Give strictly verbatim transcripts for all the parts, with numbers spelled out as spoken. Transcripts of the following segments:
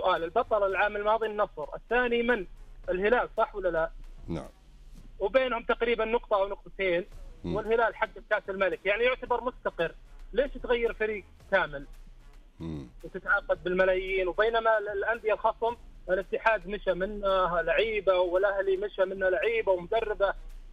سؤال، البطل العام الماضي النصر، الثاني من؟ الهلال، صح ولا لا؟ نعم. وبينهم تقريبا نقطة أو نقطتين، م. والهلال حقق كأس الملك، يعني يعتبر مستقر. ليش تغير فريق كامل م. وتتعاقد بالملايين؟ وبينما الأندية الخصم الاتحاد مشى منها لعيبة، والأهلي مشى منها لعيبة ومدربة.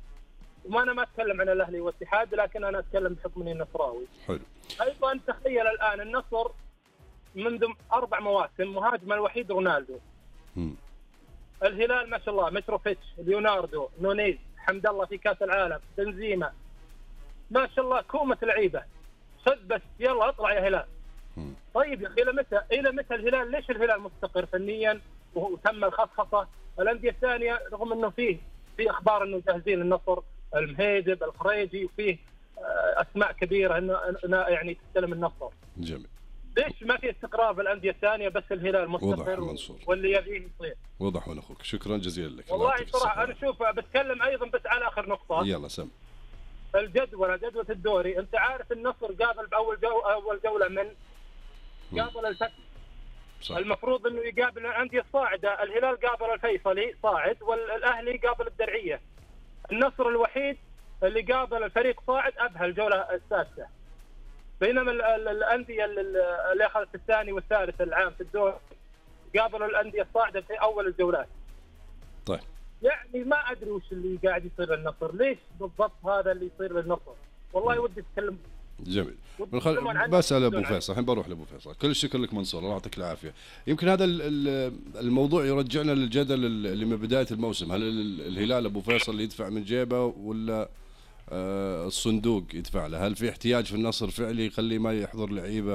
وما أنا ما أتكلم عن الأهلي والاتحاد، لكن أنا أتكلم بحكم إني نصراوي. حلو. أيضا تخيل الآن النصر منذ أربع مواسم مهاجمه الوحيد رونالدو. م. الهلال ما شاء الله متروفيتش، ليوناردو، نونيز، حمد الله في كأس العالم، بنزيما، ما شاء الله كومة لعيبة. صد بس يلا اطلع يا هلال. م. طيب يا أخي إلى متى؟ إلى متى الهلال؟ ليش الهلال مستقر فنيا وتم الخصخصة؟ الأندية الثانية رغم إنه فيه في أخبار إنه جاهزين النصر، المهيدب، الخريجي، وفيه أسماء كبيرة إنه يعني تستلم النصر. جميل. ليش ما في استقرار بالأندية الثانية بس الهلال مستقر واللي يبيه يصير؟ وضح من أخوك، شكرا جزيلا لك. والله صراحة أنا شوف بتكلم أيضا بس على آخر نقطة. يلا سم. الجدول، جدولة الدوري، أنت عارف النصر قابل بأول جو أول جولة من قابل الفتح. صح. المفروض إنه يقابل الأندية الصاعدة، الهلال قابل الفيصلي صاعد، والأهلي قابل الدرعية. النصر الوحيد اللي قابل الفريق صاعد أبها الجولة السادسة. بينما الأندية اللي أخذت الثاني والثالث العام في الدوري قابلوا الأندية الصاعدة في أول الجولات. طيب. يعني ما أدري وش اللي قاعد يصير للنصر، ليش بالضبط هذا اللي يصير للنصر؟ والله ودي أتكلم. جميل. بسأل أبو فيصل، الحين بروح لأبو فيصل. كل الشكر لك منصور، الله يعطيك العافية. يمكن هذا الموضوع يرجعنا للجدل اللي من بداية الموسم، هل الهلال أبو فيصل يدفع من جيبه ولا آه الصندوق يدفع له؟ هل في احتياج في النصر فعلي يخلي ما يحضر لعيبة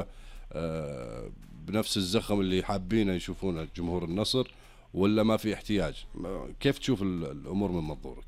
آه بنفس الزخم اللي حابين يشوفونه جمهور النصر، ولا ما في احتياج؟ كيف تشوف الأمور من منظورك؟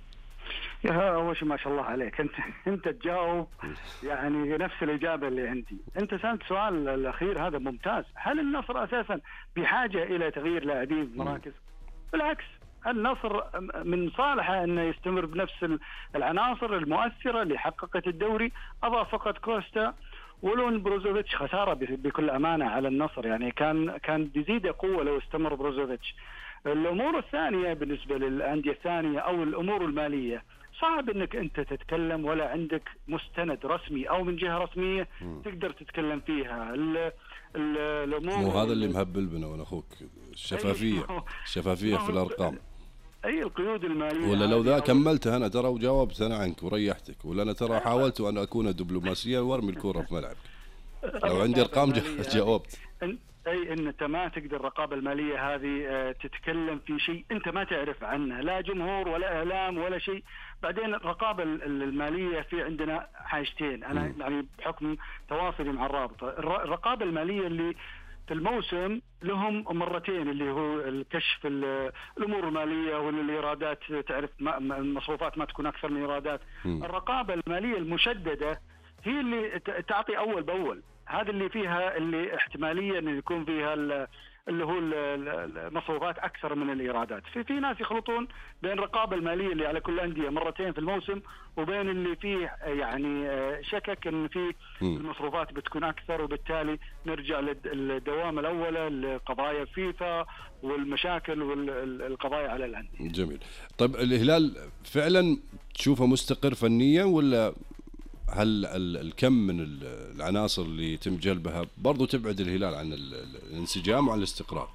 يا أول شيء ما شاء الله عليك، أنت أنت تجاوب يعني نفس الإجابة اللي عندي. أنت سألت سؤال الأخير هذا ممتاز، هل النصر أساسا بحاجة إلى تغيير لاعبين في مراكز؟ بالعكس، النصر من صالحه أنه يستمر بنفس العناصر المؤثرة اللي حققت الدوري، أضاف فقط كوستا ولون بروزوفيتش. خسارة بكل أمانة على النصر، يعني كان كان بيزيد قوة لو استمر بروزوفيتش. الأمور الثانية بالنسبة للأندية الثانية أو الأمور المالية، صعب أنك أنت تتكلم ولا عندك مستند رسمي أو من جهة رسمية م. تقدر تتكلم فيها. الأمور مو هذا اللي مهبل بنا وأنا أخوك، الشفافية الشفافية في الأرقام. أي القيود المالية، ولا لو ذا كملته أنا ترى وجاوبت أنا عنك وريحتك، ولا أنا ترى حاولت أن أكون دبلوماسيا وارمي الكرة في ملعبك. لو عندي أرقام جاوبت. أي أن أنت ما تقدر الرقابة المالية هذه تتكلم في شيء أنت ما تعرف عنه، لا جمهور ولا إعلام ولا شيء. بعدين الرقابة المالية في عندنا حاجتين، أنا يعني بحكم تواصلي مع الرابطة، الرقابة المالية اللي في الموسم لهم مرتين، اللي هو الكشف الأمور المالية والإيرادات، تعرف المصروفات ما تكون أكثر من إيرادات. الرقابة المالية المشددة هي اللي تعطي أول بأول، هذا اللي فيها اللي احتمالية أن يكون فيها اللي هو المصروفات أكثر من الإيرادات. في في ناس يخلطون بين الرقابة المالية اللي على كل أندية مرتين في الموسم وبين اللي فيه يعني شكك أن في المصروفات بتكون أكثر، وبالتالي نرجع للدوام الأولى لقضايا فيفا والمشاكل والقضايا على الأندية. جميل. طيب الهلال فعلا تشوفه مستقر فنيا، ولا هل الكم من العناصر اللي يتم جلبها برضو تبعد الهلال عن الانسجام وعن الاستقرار؟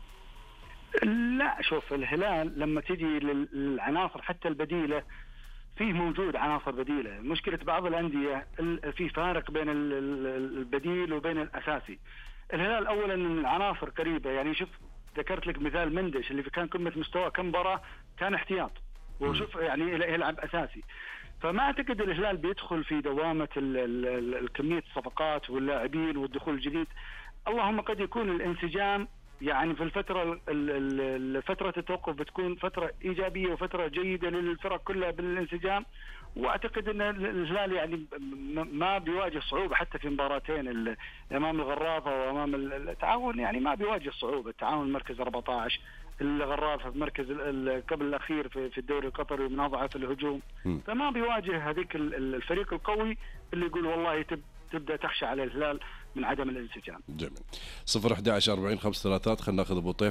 لا شوف، الهلال لما تيجي للعناصر حتى البديلة فيه موجود عناصر بديلة. مشكلة بعض الأندية في فارق بين البديل وبين الأساسي. الهلال أولا العناصر قريبة، يعني شوف ذكرت لك مثال مندش اللي كان قمة مستوى كم مباراة كان احتياط، وشوف يعني يلعب أساسي. فما أعتقد الهلال بيدخل في دوامة الكمية الصفقات واللاعبين والدخول الجديد. اللهم قد يكون الانسجام يعني في الفترة فترة التوقف بتكون فترة إيجابية وفترة جيدة للفرق كلها بالانسجام، وأعتقد أن الهلال يعني ما بيواجه صعوبة حتى في مباراتين أمام الغرافة وأمام التعاون، يعني ما بيواجه صعوبة. التعاون المركز أربعة عشر، الغرافة في مركز قبل الأخير في الدوري القطري من أضعف الهجوم، فما بيواجه هذيك الفريق القوي اللي يقول والله تبدأ تخشى على الهلال من عدم الانسجام. جميل. صفر أحد عشر أربعين خمسة ثلاثات. خلينا ناخذ أبو طيف.